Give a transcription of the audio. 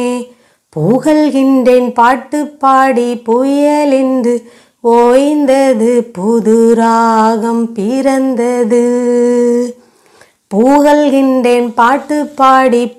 புகழ்கின்றேன் பாட்டு பாடி புயலென்று ஓய்ந்தது புது ராகம் பிறந்தது. புகழ்கின்றேன் பாட்டு பாடி